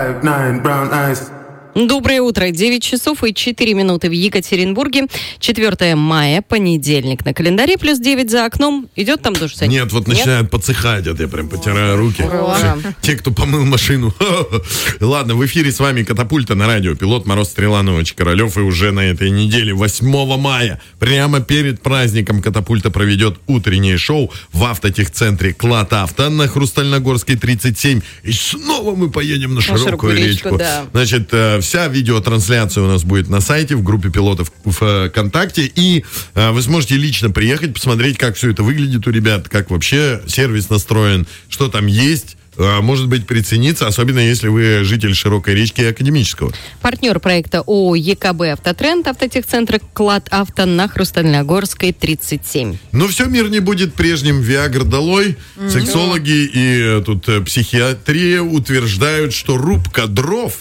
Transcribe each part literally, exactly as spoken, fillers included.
Доброе утро. девять часов и четыре минуты в Екатеринбурге. четвёртое мая, понедельник на календаре, плюс девять за окном. Идет там дождь? Нет, вот начинают Нет? подсыхать, это я прям потираю руки. Ура. Те, кто помыл машину. Ладно, в эфире с вами «Катапульта» на радио. Пилот Мороз, Стрела, Новыч, Королев. И уже на этой неделе, восьмого мая, прямо перед праздником «Катапульта» проведет утреннее шоу в автотехцентре «Клад Авто» на Хрустальногорской, тридцать семь. И снова мы поедем на широкую, широкую речку. речку. Да. Значит, вся видеотрансляция у нас будет на сайте, в группе пилотов в ВКонтакте. И а, вы сможете лично приехать, посмотреть, как все это выглядит у ребят, как вообще сервис настроен, что там есть. А, может быть, прицениться, особенно если вы житель Широкой речки и Академического. Партнер проекта ООО ЕКБ «Автотренд», автотехцентра «Клад Авто» на Хрустальногорской, тридцать семь. Но все, мир не будет прежним. Виагра долой. Mm-hmm. Сексологи и тут психиатрия утверждают, что рубка дров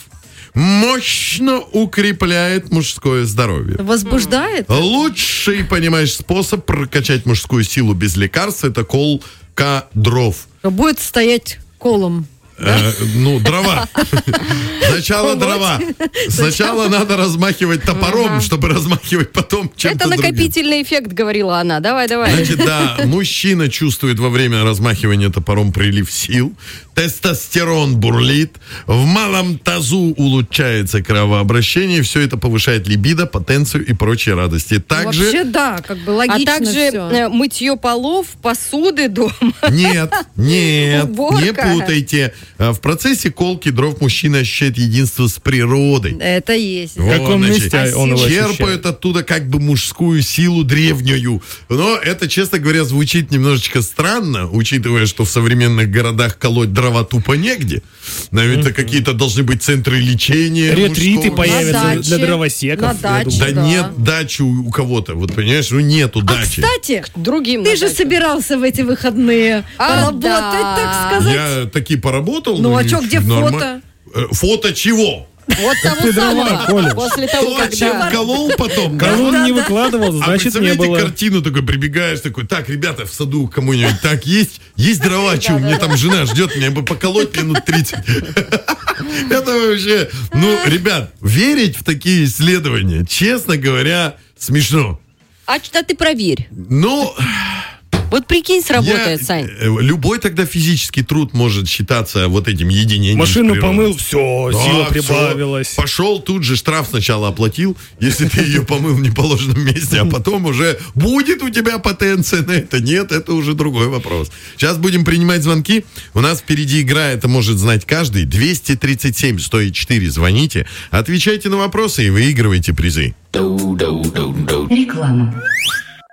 мощно укрепляет мужское здоровье. Возбуждает? Лучший, понимаешь, способ прокачать мужскую силу без лекарств — это колка дров. Будет стоять колом. Да? Э, ну, дрова. Сначала дрова. Сначала надо размахивать топором, ага. чтобы размахивать потом чем-то Это накопительный другим. эффект, говорила она. Давай, давай. Значит, да, мужчина чувствует во время размахивания топором прилив сил, тестостерон бурлит, в малом тазу улучшается кровообращение, все это повышает либидо, потенцию и прочие радости. Также... Вообще, да, как бы логично. А также все. Мытье полов, посуды дома. Нет, нет, Уборка. не путайте. В процессе колки дров мужчина ощущает единство с природой. Это есть. Вот, в каком значит, месте он его черпают ощущает? оттуда как бы мужскую силу древнюю. Но это, честно говоря, звучит немножечко странно, учитывая, что в современных городах колоть дрова тупо негде. Наверное, mm-hmm. какие-то должны быть центры лечения. Ретриты мужского. появятся даче, для дровосеков. на даче, Да, да. нет дачи у, у кого-то. Вот понимаешь, ну нету А, дачи. кстати, Другим ты на же дачу. собирался в эти выходные А, поработать, да. так сказать. Я таки поработал. Ну, а и что, где норма- фото? Э, Фото чего? Вот того ты дрова самого. колешь. После того, Кто чем когда... колол потом? да? Кого он Да, не да. выкладывал, А значит, не представляете было. картину, такой прибегаешь, такой, так, ребята, в саду кому-нибудь, так, есть, есть дрова, что, мне там жена ждет, меня бы поколоть минут тридцать. Это вообще, ну, ребят, верить в такие исследования, честно говоря, смешно. А что ты проверь? Ну... Вот прикинь, сработает, Я- Сань. э, Любой тогда физический труд может считаться вот этим единением. Машину с природой. помыл, все, Да, сила всё. прибавилась. Пошел, тут же штраф сначала оплатил, если ты ее помыл в неположенном месте, а потом уже будет у тебя потенция на это. Нет, это уже другой вопрос. Сейчас будем принимать звонки. У нас впереди игра, это может знать каждый. двести тридцать семь сто четыре. Звоните, отвечайте на вопросы и выигрывайте призы. Реклама.